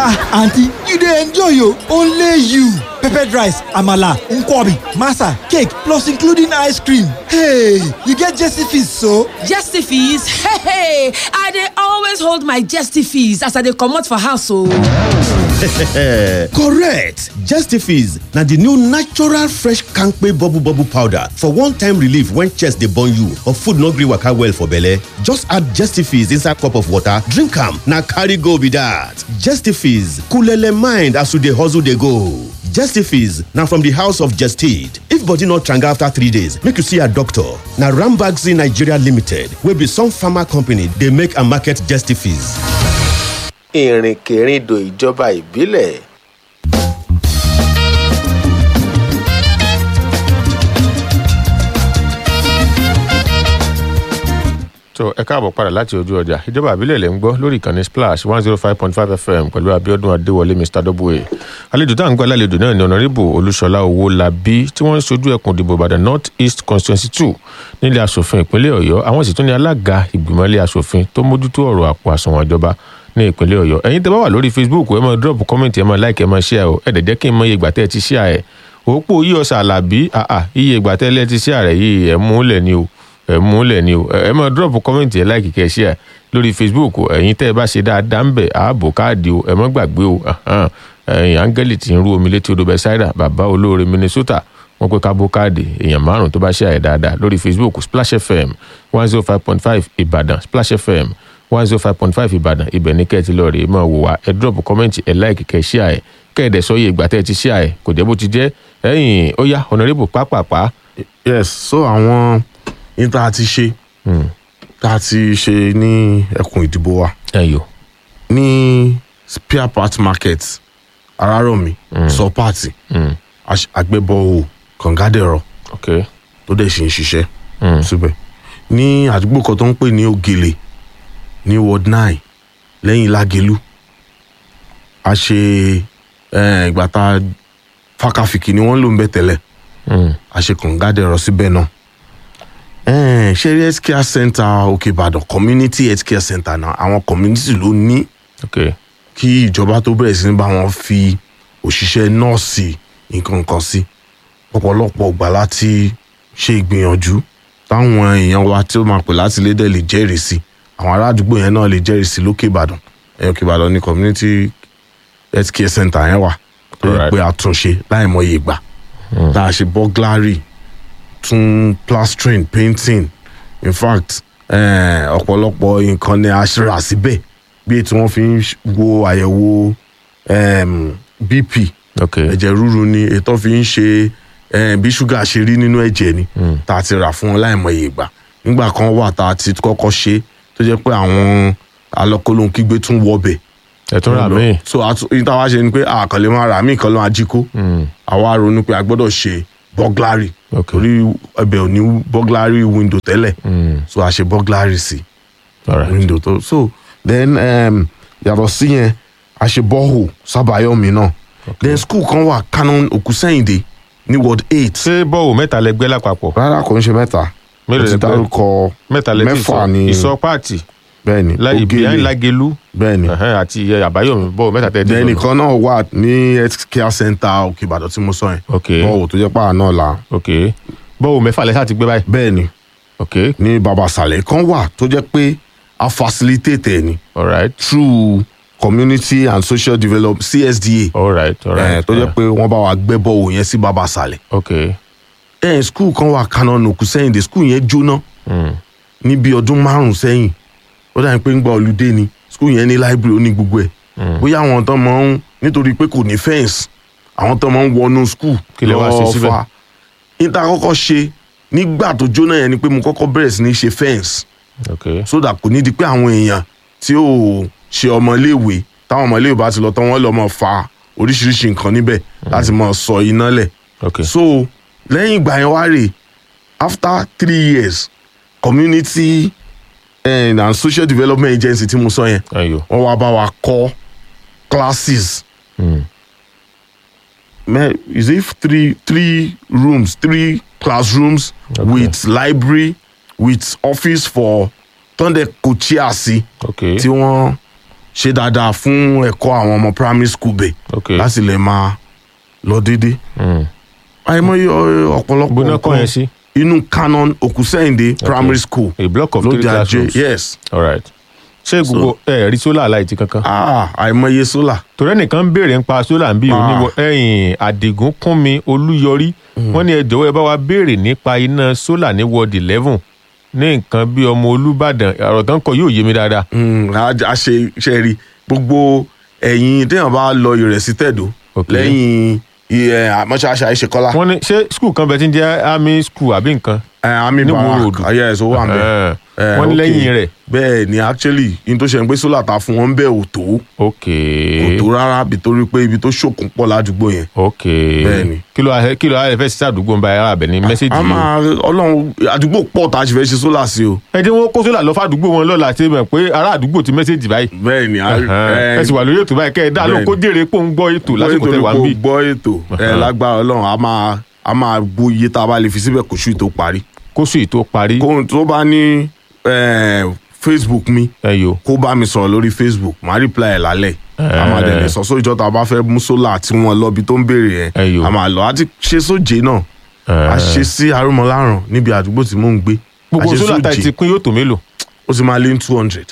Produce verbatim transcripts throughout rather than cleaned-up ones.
ah aunty you dey enjoy o only you peppered rice amala nkwobi masa cake plus including ice cream hey you get Jesty fees so. Jesty fees hey hey I dey always hold my Jesty fees as I dey comot for house o. Correct! Jesty fees na the new natural fresh kampe bubble bubble powder for one-time relief when chest dey burn you or food no gree waka well for belle. Just add Jesty fees inside cup of water, drink am, na carry go be that. Jesty fees coolele mind as you dey hustle dey go. Jesty fees na from the house of Gestid. If body no tranga after three days, make you see a doctor. Na Rambaxi Nigeria Limited wey be some pharma company dey make and market Jesty fees. ìrìnkèrindò ìjọba ìbílẹ̀. tó ẹ káàbọ̀ padà láti ojú ọjà ìjọba ìbílẹ̀ lẹ́ ń gbọ́ lórí ìkànnì splash one zero five point five fm pẹ̀lú Abíọ́dún Adéwọlé Mr Double àlejò tá à ń gbọ́ àlejò náà ní ọ̀nàrẹ́bù Olúṣọlá Owólabí tí wọ́n ń ṣojú ẹkùn ìdìbò Ìbàdàn North East Constituency two nílé asòfin ìpínlẹ̀ Ọ̀yọ́ àwọn sì tún ní alága ìgbìmọ̀ ilé asòfin tó mójútó ọ̀rọ̀ àpò àsùnwọ̀n ìjọba ní ìpínlẹ̀ Ọ̀yọ́. Ẹ̀yin tẹ́ bá wà lórí Facebook ẹ máa drop comment ẹ máa like ẹ máa share o ẹ dẹ̀ jẹ́ kí n mọ iye ìgbà tẹ́ ẹ ti share ẹ òpó yí ọ̀sà àlàbí àà iye ìgbà tẹ́ ẹ ti share rẹ̀ yìí ẹ múlẹ̀ ni o ẹ múlẹ̀ ni o ẹ máa drop comment ẹ like kẹ́ share lórí Facebook ẹ̀yin tẹ́ ẹ bá ṣe dáadáa ń bẹ̀ ààbò káàdì o ẹ má gbàgbé o ẹ̀yin áńgẹ́lì tí ń rú omi létí odò Bẹ́sáídà bàbá olóore Minnesota wọ́n pé kábó káàdì èèyàn márùn tó bá share dáadáa lórí Facebook Splash F M one zero five point five Ìbàdàn Splash F M one zero five point five Ìbàdàn ibẹ̀ ní kẹ́ẹ̀tì lọ́ọ̀rì ẹ máa wò wá ẹ drop comment ẹ like kẹ́ share ẹ kẹ́ẹ̀dẹ̀ sọ iye ìgbà tẹ́ ẹ ti share ẹ kò jẹ́ bó ti jẹ́ ẹ̀yìn ó yá honorable pápápá. yes so àwọn ní tá a ti ṣe tá a ti ṣe ní ẹkùn ìdìbò wa ní spare part market Arárọ̀mí sọ pààtì àgbẹ̀bọ̀ kọ̀ǹgádẹ̀rọ̀ tó dẹ̀ ṣe ń ṣiṣẹ́ síbẹ̀ ní àdúgbò kan tó ń pè ní Ògèlè ní ward nine lẹ́yìn Lágelú a ṣe ìgbà tá Fákàfìkì ni wọ́n lò ń bẹ̀ tẹ́lẹ̀ a ṣe kọ̀ǹgádẹ̀rọ̀ síbẹ̀ náà ṣe rí health care center Òkè Ìbàdàn community health care center náà àwọn community ló ní kí ìjọba tó bẹ̀rẹ̀ sí ní bá wọn fi òṣìṣẹ́ nọ́ọ̀sì nǹkan kan sí ọ̀pọ̀lọpọ̀ gbà láti ṣe ìgbìyànjú táwọn èèyàn wa tí ó máa pè láti lédè lè jẹ́rìí sí àwọn ará àdúgbò yẹn náà lè jẹ́rìí sí lókè Ìbàdàn Òkè Ìbàdàn ní community health care center yẹn wà tó yẹ pé àtúnṣe láìmọye ìgbà tá a ṣe burglary tún plastering painting in fact ọ̀pọ̀lọpọ̀ nǹkan ni a rà síbẹ̀ bí tí wọ́n fi ń wo àyẹ̀wò B P ẹ̀jẹ̀ ríru ni ètò fi ń ṣe bí ṣúgà ṣe rí nínú ẹ̀jẹ̀ ni tá a ti rà fún wọn láìmọye ìgbà nígbà kan wà tá a ti kọ́kọ́ ṣe tó jẹ́ pé àwọn alọ́kọ́lóhun kígbe tún wọbẹ̀ ẹ̀tún rà míì so ìta wá ṣe ni pé àkànlé máa rà míì kan ló máa jí kó àwa ronú pé a gbọ́dọ̀ ṣe burglary torí ẹbẹ̀ ò ní burglary window tẹ́lẹ̀ so a ṣe burglary sí window tó so then um, yàtọ̀ sí yẹn a ṣe borehole Sábàyọ̀mí náà then school kan wà Canon Òkúsẹ́yìndé ní ward eight. ṣé bọ́ọ̀ mẹ́ta lẹgbẹ́ lápapọ̀. rárá kò ń ṣe mẹ́ta mo ti dárúkọ mẹ́fà ní ìsọ pààtì bẹ́ẹ̀ni Ògèlè Lágelú bẹ́ẹ̀ni àti Àbáyọ̀mí bọ́ọ̀ mẹ́ta tẹ́ ẹ dé. then nìkan náà wà ní health care center Òkè Ìbàdàn tí mo sọ yẹn bọ́ọ̀ tó jẹ́ pàà náà la. bọ́ọ̀ mẹ́fà lẹ́sà ti gbé báyìí. bẹ́ẹ̀ni ní Babasàlẹ̀ kan wà tó jẹ́ pé a facilitate ẹ̀ ni through community and social development C S D A all right, all right, tó jẹ́ pé wọ́n bá wa gbẹ́ bọ́ọ̀ yẹn sí Babasàlẹ̀. ẹ̀ school kan wà Canon Òkúsẹ́yìndé school yẹn jóná ní bí ọdún márùn-ún sẹ́yìn ó dàbí pé ń gba olùdé ni school yẹn ní library ó ní gbogbo ẹ̀ bóyá àwọn tán máa ń nítorí pé kò ní fence àwọn tán máa ń wọnú school lọ́ọ́ fa níta kọ́kọ́ ṣe nígbà tó jóná yẹn ni pé mo kọ́kọ́ bẹ̀rẹ̀ sí ní ṣe fence so that kò ní di pé àwọn èèyàn tí ò ṣe ọmọléèwé táwọn ọmọléèwé bá ti lọ tán wọ́n lọ mọ̀ fa oríṣiríṣi nǹkan níbẹ̀ láti mọ̀ sọ iná lẹ̀ so lẹ́yìn ìgbà yẹn wá rè after three years community and, and social development agency tí mo sọ yẹn wọ́n wá bá wa kọ́ classes mm. Man, is it three three rooms three classrooms okay. with library with office for tọ́ndẹ̀ kò chíà sí tí wọ́n ṣe dáadáa fún ẹ̀kọ́ àwọn ọmọ primary school bẹ̀ láti lè máa lọ déédéé. àìmọye ọ̀pọ̀lọpọ̀ gbóná kọ́ yẹn sí. inú Canon Okuseyinde primary school. a block of three classrooms. yes. all right. ṣé gbogbo ẹ rí sólà láìtì kankan. àìmọye sólà. torí ẹnìkan ń béèrè ń pa sólà ń bí oníwọ ẹ̀yìn Àdìgún Kúnmi Olúyọrí wọ́n ní ẹ jọ̀wọ́ ẹ bá wa béèrè nípa iná sólà ní ward eleven ní nǹkan bí ọmọ Olúbàdàn ọ̀rọ̀ tán kọ yóò yé mi dáadáa. a ṣe ṣe rí gbogbo ẹ̀yìn téèyàn bá lọ Ìrẹsì Tẹ̀dó lẹ́yìn mọ́ṣáláṣí Àìṣekọ́lá. wọ́n ní ṣé skul kan bẹ tí ń jẹ́ army school àbí nǹkan. army barak ayé ẹ̀sọ́ wà ń bẹ̀. wọ́n ní lẹ́yìn rẹ̀. bẹ́ẹ̀ ni actually in tó ṣe ń gbé sólà ta fún wọn bẹ́ẹ̀ ò tó. ok kò tó rárá nítorí pé ibi tó ṣòkun pọ̀ ládùúgbò yẹn. ok bẹ́ẹ̀ ni. kí ló kí ló fẹ́ sí àdúgbò ń bá ara bẹ̀ ní mẹ́sẹ̀gì yìí. a máa ọlọ́run àdúgbò pọ̀ tá a ṣe fẹ́ ṣe sólà sí o. ẹ jẹ́ wọn kó sólà lọ fàdúgbò wọn lọ́la ṣe mọ̀ pé ará àdúgbò ti mẹ́sẹ̀gì báyìí. bẹ́ẹ̀ ni ẹ sì wà lórí ètò báyìí kẹ́ ẹ dá lóhùn kó jèrè pò ń gbọ́ ètò lásìkò tẹ wà ń bì. gbọ́ ètò ẹ lágbára ọlọ́run a máa a máa gbó iye tá a bá lè fi síbẹ̀ kóṣù yìí tó parí. kóṣù yìí tó parí. kó tó bá ní Facebook mi kó bá mi sọ̀rọ̀ lórí Facebook màá reply ẹ̀ lálẹ́ a máa dẹ̀ lè sọ sórí ìjọta bá fẹ́ mú sólà tí wọ́n lọ́bi tó ń béèrè yẹn a máa lọ àti ṣe sóje náà a ṣe sí Arúmọláràn níbi àdúgbò tí mò ń gbé. gbogbo sólà tá ti pín yóò tó mélòó. ó sì máa lé ní two hundred.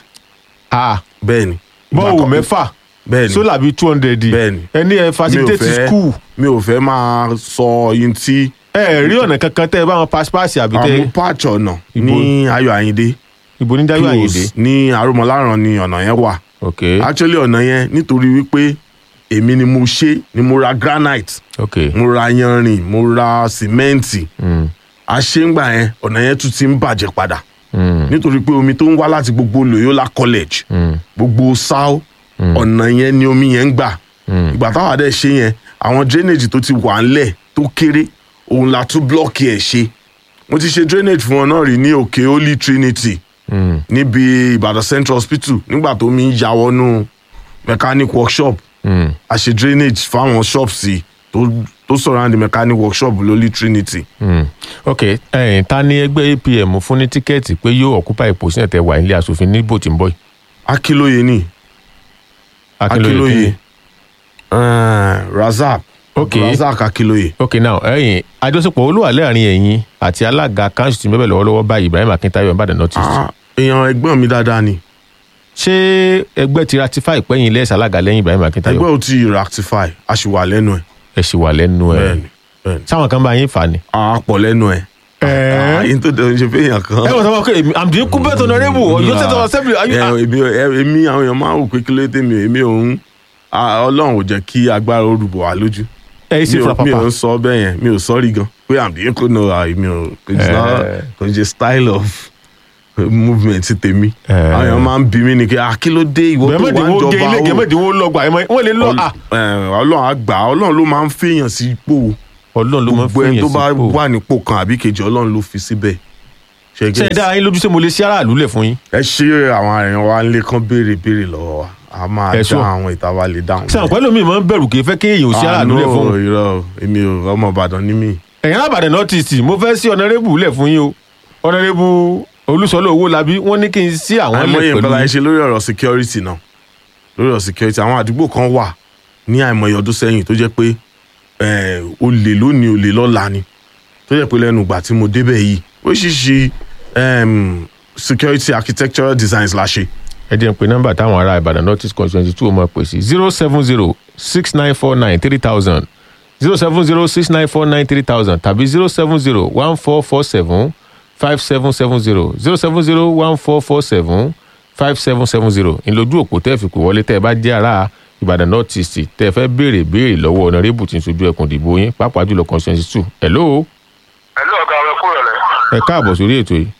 bẹ́ẹ̀ ni. bọ́ọ̀wù mẹ́fà bẹ́ẹ̀ni sólà bíi two hundred bẹ́ẹ̀ni ẹni ẹ facilitate school. mi ò fẹ́ máa sọ yín tí. ẹ rí ọ̀nà kankan tẹ́ ẹ bá wọn paṣípàṣì àbí tẹ́. àmú patch ọ̀nà ní Ayọ̀ Àyìndé. ibo ní Ayọ̀ Àyìndé. ní Arúmọláràn ni ọ̀nà yẹn wà. ok actually ọ̀nà yẹn nítorí wípé èmi ni mo ṣe ni mo ra granite. ok mo ra yanrìn mo ra sìmẹ́ǹtì. àṣéǹgbà yẹn ọ̀nà yẹn tún ti ń bàjẹ́ padà. nítorí pé omi tó ń wá láti gbogbo Loyola College gbogbo Sao ọ̀nà yẹn ni omi yẹn ń gbà. ìgbà táwa dẹ̀ ṣe yẹn àwọn drainage tó ti wà ńlẹ̀ tó kéré òun la tún blọ́ọ̀kì ẹ̀ ṣe. mo ti ṣe drainage fún ọ náà rí ní òkè Holy Trinity níbi Ìbàdàn Central Hospital nígbà tó mi ń ya wọnú mechanic workshop. a ṣe drainage fáwọn shops tó tó surround the mechanic workshop lórí Trinity. Mm. ok ẹ̀yin ta ni ẹgbẹ́ A P M fún ní tíkẹ́ẹ̀tì pé yóò occupy position tẹ wà nílé aṣòfin níbo tí ń bọ̀ yìí. Akínlóye ni. Akínlóye uh, Razak okay. Razak Akínlóye. ok now ẹ̀yin àjọṣepọ̀ olúwa lẹ́rìn ẹ̀yin àti alága kanṣu ti bẹ́ẹ̀ lọ́wọ́lọ́wọ́ báyìí Ibrahim Akintayo Ìbàdàn North East. ah èèyàn ẹgbẹ́ mi dáadáa ni. ṣé ẹgbẹ́ ti ratify pẹ́yìn lẹ́sẹ̀ alága lẹ́yìn Ibrahim Akintayo. ẹgbẹ́ ò ti ratify a sì wà lẹ́nu ẹ̀. ẹ sì wà lẹ́nu ẹ̀. bẹ́ẹ̀ni bẹ́ẹ̀ni. sáwọn kan bá yín fà ni. a pọ̀ lẹ́nu ẹ̀. ẹ̀ẹ́ yín tó dẹ̀ ṣe fẹ́ yàn kan. ẹ wọ́n sọ wọn pé àmì dín kúbẹ́ tó nọ́rẹ́bù ọ̀yọ́ tẹ̀tọ̀ assembly. èmi àwọn èèyàn máa ń wò pé kí ló dé mi èmi òun Ọlọ́run ò jẹ́ kí agbára ó rúbọ wá lójú. ẹ yìí sì fura papa mi ò ń sọ bẹ́ẹ̀ yẹn mi ò sọ́rí gan pé àmì dín kò nọ àmì ò kò jẹ́ style of movement tèmi. àwọn èèyàn máa ń bí mi ni kí kí ló dé ìwọ tó wà ń jọba o. gẹ̀mẹ́dìwó lọ́gbà wọ́n lè lọ. Ọlọ́run á gbà Ọlọ́run ló máa ń fèèyàn sí ipò. Ọlọ́run ló máa ń fèèyàn sí ipò. gbogbo ẹni tó bá wà nípò kan àbí kejì Ọlọ́run ló fi síbẹ̀. ṣe é dára yín lójú ṣé mo lè ṣe aráàlú lẹ̀ fún yín. ẹ ṣe àwọn èèyàn wa nílé kan béèrè béèrè lọ́wọ́ wa a máa dá àwọn ìta wa lè dáhùn. sàn pẹ́lú mi máa ń bẹ̀rù kì í fẹ́ kéèyàn ò sí aráàlú lẹ̀ fún. àná irọ́ èmi ò ọmọ Ìbàdàn ní mí. ẹ̀yin Ìbàdàn North East mo fẹ́ sí ọ̀nàrẹ́bù lẹ̀ fún yín o ọ̀nàrẹ́bù Olúṣọlá Owólabí wọ́n ní kí n sí àwọn lẹ̀ pẹ̀lú. àìmọye nǹkan la ṣe lórí ọ̀rọ̀ security náà lórí ọ̀rọ̀ security àwọn àdúgbò kan wà ní àìmọye ọdún sẹ́yìn tó jẹ́ pé olè lónìí olè lọ́la ni tó jẹ́ pé lẹ́nu ìgbà tí mo débẹ̀ yìí oríṣiríṣi security architectural designs la ṣe. ẹ jẹ́ n pe nọ́mbà táwọn ará Ìbàdàn North East constituency two ọmọ pè sí zero seven zero six nine four nine three thousand zero seven zero six nine four nine three thousand tàbí zero seven zero one four four seven five seven seven zero zero seven zero one four four seven five seven seven zero ìlójú òpó tẹ́ fi pè wọlé tẹ́ ẹ bá jẹ́ ará Ìbàdàn North East tẹ́ ẹ fẹ́ béèrè béèrè lọ́wọ́ ọ̀nàrẹ́bù tí ń sojú ẹkùn ìdìbò yín pàápàá jùlọ constituency two. hello. hello ọ̀gá rẹ kúrò rẹ. ẹ káàbọ̀ sórí ètò yìí.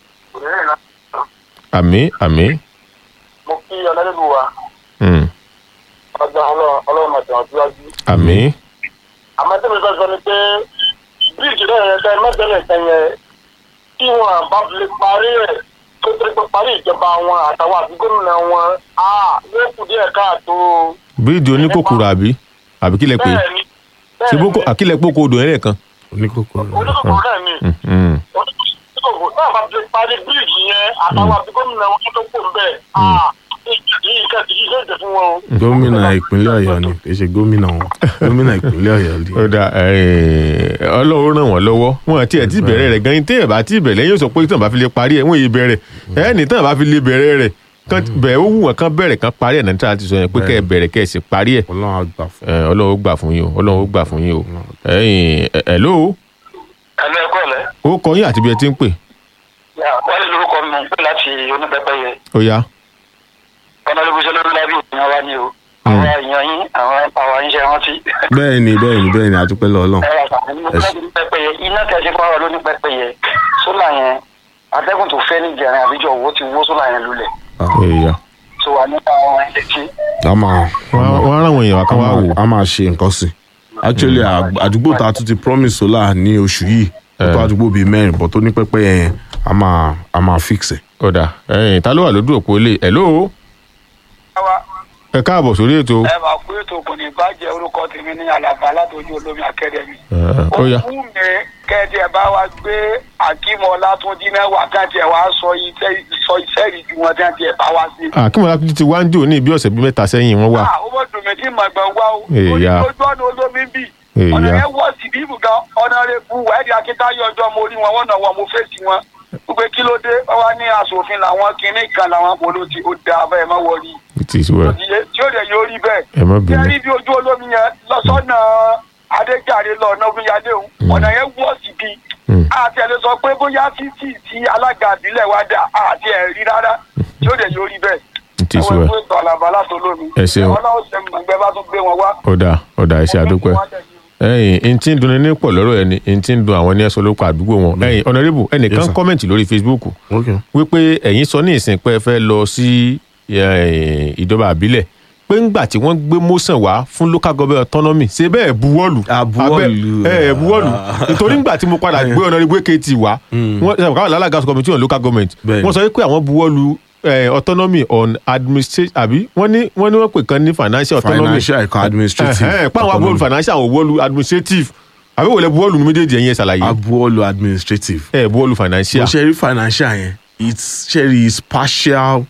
àmín àmín. mo kí ọ̀nàrẹ́bù wa. ọjà ọlọ́run àti àwọn síwájú. àmín. àmọ́ tí mo fẹ́ sọ ni pé bíríìjì náà yẹn sẹ́ mẹ́tẹ́lẹ̀ sẹ́yìn tí wọn bá lè parí rẹ̀ tó tẹ́lẹ̀ pé parí ìjọba wọn àtàwọn àti gómìnà wọn yóò kù díẹ̀ káàtó. bíríìjì oníkòkòrò àbí àbí kílẹ̀ pé ṣe boko àkílẹ̀ pòkò odò ẹ̀rẹ̀ kan. oníkòkòrò oníkòkòrò náà ni oníkòkòrò náà bá lè parí bíríìjì yẹn àtàwọn àti gómìnà wọn tó kù ń bẹ̀ gómìnà ìpínlẹ̀ ọ̀yọ́ ni kì í ṣe gómìnà wọn gómìnà ìpínlẹ̀ ọ̀yọ́ ni. ó dà ọlọ́run ràn wọ́n lọ́wọ́ wọn àti ẹ̀ tí bẹ̀rẹ̀ rẹ̀ gan-an tí ẹ̀ bá tí bẹ̀rẹ̀ yóò sọ pé tí wọ́n bá fi lè parí ẹ̀ wọ́n yìí bẹ̀rẹ̀ ẹ̀ ní tí wọ́n bá fi lè bẹ̀rẹ̀ rẹ̀ bẹ̀rẹ̀ ó wù wọ́n kán bẹ̀rẹ̀ kán parí ẹ̀ náà tí wọ́n ti sọ yẹn pé kẹ́ ẹ̀ bẹ̀rẹ̀ kẹ́ ẹ̀ sì parí ẹ̀ ọlọ́run ó gbà fún yín o ọlọ́run ó gbà fún yín o hello. ẹ̀lẹ́ ẹ̀kọ́ ẹ̀lẹ́. ó kọ yín àti bí ẹ ti ń pè. wọ́n lè lórúkọ mi pé láti onípẹ́pẹ́yẹ. ó yá. ọ̀nàdébùsọ̀ lórí lábí ìyẹn wá ní o. àwọn èèyàn yín àwọn àwọn iṣẹ́ rántí. bẹ́ẹ̀ni bẹ́ẹ̀ni bẹ́ẹ̀ni àdúpẹ́ lọ́lọ́run. ẹ iná tẹ̀sí fún àwọn onípẹ́pẹ́yẹ sólà yẹn atẹ́gùn tó fẹ́ ní jẹrin àbíjọ owó ti wó sólà yẹn lulẹ̀. èèyàn. tó wà nípa àwọn ẹlẹ́tì. a máa wọ́n á ràn wọ́n èèyàn wá ká wá wò. a máa ṣe nǹkan sí actually àdúgbò tá a tún ti promise solar ní oṣù yìí tó àdúgbò bíi mẹ́rin bọ̀ tó ní pẹ́pẹ́ yẹn a máa a máa fix ẹ̀. ọ̀dà ẹ̀yìn ta ló wà lójú òpó ilé hello. ẹ káàbọ̀ sórí ètò. ẹ máa kú ètò kò ní bàjẹ́ orúkọ tèmi ní àlàbà látọjú olómi akademi. ó yá. ó wù mí kẹ́ẹ̀tì ẹ̀ bá wa gbé akímọ̀ ọlátúnjí náà wákàtí ẹ̀ wá sọ iṣẹ́ ìrìjú wọn tí wọ́n ti ẹ̀ bá wá sí. akímọ̀ ọlátúnjí ti wá ń jò ní bí ọ̀sẹ̀ bíi mẹ́ta sẹ́yìn wọ́n wà. ó bọ́ dùn mí tí mà gbọ̀n wá o. èèyà ojú ọ̀nà olómi bì. ọ̀nà yẹn wọ̀ sí bíbù gan ọ̀nà rẹ̀ bu wẹ́ẹ̀dì akíntayọ̀ ọjọ́ mo rí wọn wọ́n náà wọ́n mo fèsì wọn. gbogbo kí ló dé wọ́n wá ní aṣòfin làwọn kinní kan làwọn polo ti ó da abẹ́ ẹ̀ má wọrí. it is well. tí ó dẹ̀ yóò rí bẹ́ẹ̀. ẹ má bínú. bí bí ojú olómi yẹn lọ́sọ̀nà adéjàre lọ ọ̀nà omíyalé òun ọ̀nà yẹn wọ̀ sí bí. àti ẹ̀ lè sọ pé bóyá títì tí alága àbílẹ̀ wa dà àti ẹ̀ rí rárá tí ó dẹ̀ yóò rí bẹ́ẹ̀. it is well. àwọn ètò àlàbà látọlómi. ẹ ṣeun. ọlọ́run ṣe mọ̀gbẹ́ bá tún gbé wọn wá. ọ̀dà ọ̀dà ẹ ṣé àdúpẹ́. ẹyìn n tí ń dunni ní pọ̀ lọ́rọ̀ ẹni n tí ń dun àwọn ní ẹ̀sọ́ lóko àdúgbò wọn. ẹyìn ọ̀nàrẹ́bù ẹnìkan kọ́mẹ̀ntì lórí Facebook wípé ẹ̀yin sọ ní ìsìn pé ẹ fẹ́ lọ sí ìjọba àbílẹ̀ pé ńgbà tí wọ́n gbé motion wá fún local government autonomy ṣe bẹ́ẹ̀ buwọ́lù. àbuwọ́lù ẹ buwọ́lù nítorí ńgbà tí mo padà gbé ọ̀nàrẹ́bù èkìtì wá wọ́n ṣe àwọn alága committee on local government wọ́n sọ pé àwọn buwọ́lù Uh, autonomy on administration àbí wọ́n ní wọ́n ní wọ́n pè kan ní financial autonomy financial ẹ̀ka administrative ẹ̀ pa àwọn abuwọ́lù financial àwọn buwọ́lù administrative àbí wọ́n lè buwọ́lù ní méjèèjì ẹ̀yìn ẹ̀ ṣàlàyé. abuwọ́lù administrative. ẹ̀ buwọ́lù financial. mo ṣe rí financial yẹn it's ṣe rí partial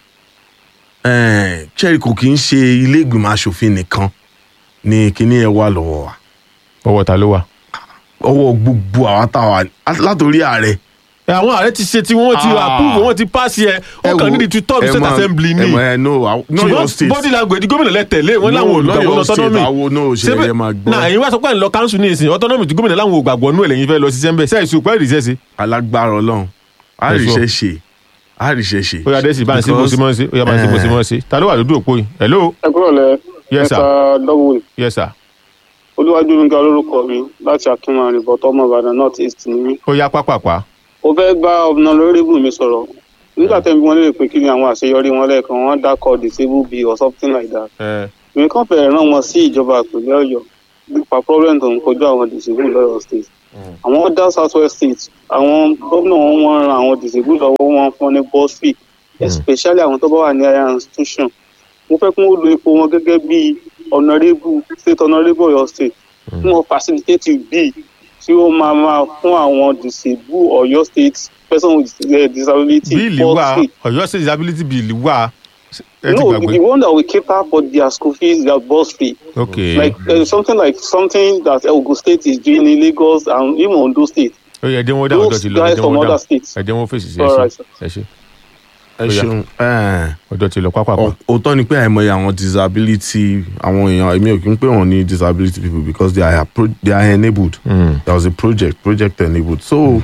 ṣe rí kò kí ń ṣe ilé ìgbìmọ̀ asòfin nìkan ni kíní ẹ̀ wà lọ́wọ́ wa. ọwọ́ ta ló wà. ọwọ́ gbogbo àwọn táwa látòrí ààrẹ. àwọn ààrẹ ti ṣe tí wọ́n ti approve wọ́n ti pass yẹ ó kàn nídìí to top state assembly ni ṣùgbọ́n body language gómìnà lẹ tẹ̀lé wọn láwọn olùgbàgbọ́ autonomy ṣebí náà èyí wá sọ pé ẹ̀ ń lọ council ní ìsìn autonomy tí gómìnà láwọn olùgbàgbọ́ nú ẹ̀ lẹ́yìn fẹ́ lọ ṣiṣẹ́ ń bẹ̀ sẹ́yìn sùpẹ́ ìrìṣẹ́ sí. alágbára Ọlọ́run àríṣẹ́ ṣe àríṣẹ́ ṣe. ó yá dẹ́sì bá ń ṣe bó ṣe mọ́ ṣe ó yá bá ń ṣe bó ṣe mọ́ ṣe ta ló wà lójú òpó yìí hello. ẹ kúrò lẹ yes sir yes sir. olúwájú mi ga lórúkọ mi láti akínmọ̀rin bọ́tọ́ ọmọ Ìbàdàn north east ni mí. ó yá pápápá. ó fẹ́ bá honorable mi sọ̀rọ̀ nígbà tẹ́ bí wọ́n lè pè kí ni àwọn àṣeyọrí wọn lẹ́ẹ̀kan wọ́n dákọ̀ disabled bill or something like that. èmi kàn fẹ́ ràn wọ́n sí ìjọba ìpínlẹ̀ Ọ̀yọ́ nípa problem tó ń kojú àwọn disabled lọ́yọ̀ state. àwọn other south west state àwọn gómìnà wọn wọ́n ran àwọn disabled lọ́wọ́ wọn fún ní bus fee especially àwọn tó bá wà ní higher institution. mo fẹ́ kí wọ́n lo ipò wọn gẹ́gẹ́ bí honorable state honorable Ọ̀yọ́ state kí wọ́n facilitate bill tí ó máa máa fún àwọn disabled Ọ̀yọ́ state person with disability. bíìlì wà Ọ̀yọ́ state disability bíìlì wà. no the one that will cater for their school fees their bus fee. okay like uh, something like something that Ogun state is doing in Lagos and even Ondo state. ó yẹ ẹdínwó dáhùn ọjọ́ ti lọ ẹdínwó dáhùn ẹdínwó fèsì sí ẹ ṣe ẹ ṣeun ọjọ́ ti lọ pápá. òótọ́ ni pé àìmọye àwọn disability àwọn èèyàn èmi ò kí ń pè wọ́n ní disability people because they are they are enabled. Mm. there was a project project enabled so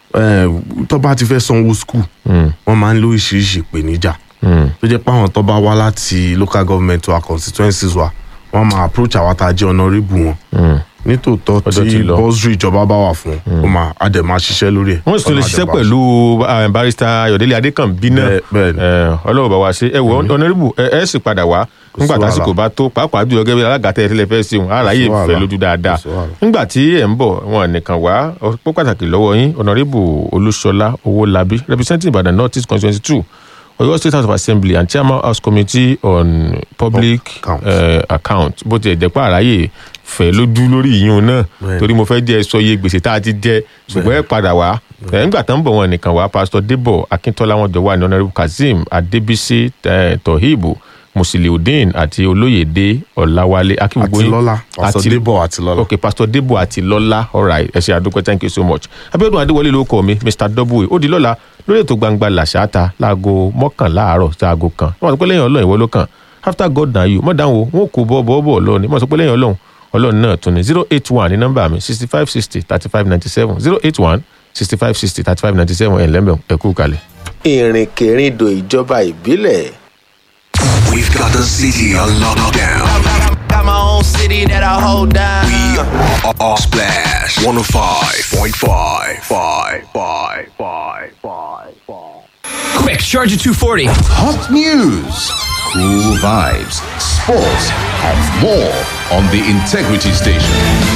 tó bá ti fẹ́ sanwó school wọ́n máa ń lo oríṣiríṣi ìpèníjà tó jẹ́ pé àwọn tó bá wá láti local government wa constituencies wa wọ́n máa approach àwọn tá a jẹ́ honourable wọn nítòótọ́ tí bọ́sùrì ìjọba bá wà fún ó máa adẹ̀ máa ṣiṣẹ́ lórí ẹ̀. wọ́n sì tún lè ṣiṣẹ́ pẹ̀lú barrister Ayọ̀délé Adékànbí náà ọlọ́wọ́ bá wa ṣe ẹ wọ honourable ẹ sì padà wá nígbà tásìkò bá tó pàápàá jùlọ gẹ́gẹ́ bí alága tẹ́ ẹ tẹ́lẹ̀ fẹ́ ṣe wọn àráyè ìfẹ́ lójú dáadáa nígbà tí ẹ̀ ń bọ̀ wọn nìkan wá ó pàtàkì lọ́wọ́ yín honourable Olúṣọlá Owólabí representing Ìbàdàn North East constituency two Ọ̀yọ́ State House of Assembly and Chairman House Committee on Public uh, Account bó ti ẹ̀ jẹ́ pé àráyè fẹ́ lójú lórí ìyún náà torí mo fẹ́ jẹ́ sọ iye gbèsè tá a ti jẹ ṣùgbọ́n ẹ padà wá ẹ̀ ńgbà tán ń bọ̀ wọn nìkan wá pásítọ̀ débọ̀ akíntọ́lá wọn jọ wà ní honourable kazeem adébísí tohibu musiliudeen àti olóyèdè ọ̀làwálé akíngbogbo àti lọ́lá pásítọ̀ débọ̀ àti lọ́lá. ok pásítọ̀ débọ̀ àti lọ́lá alright ẹ ṣé àdúpẹ́ thank you so much abíọ́dún adéwọlé ló kọ́ mi mr w ó di lọ́la lórí ètò gbangba làṣáta láago mọ́kànlá àárọ̀ sí aago kan wọ́n sọ pé lẹ́yìn ọlọ́run ìwọ ló kàn after god na you mọ̀ dáhùn o wọn kò bọ́ bọ́ bọ́ ọlọ́run ni wọ́n sọ pé lẹ́yìn ọlọ́run ọlọ́run náà tún ní zero eight one ní nọ́mbà mi sixty five sixty thirty five ninety seven zero eight one sixty five sixty thirty five ninety seven ẹ̀ lẹ́mbẹ̀ẹ́ ẹ kú kalẹ̀. ìrìnkèrindò ìjọba ìbílẹ̀. We've got the city on lockdown. Got my own city that I hold down. We are, are Splash one oh five point five. Five, five, five, five, five. Quick, charge at two forty. Hot news, cool vibes, sports, and more on the Integrity Station.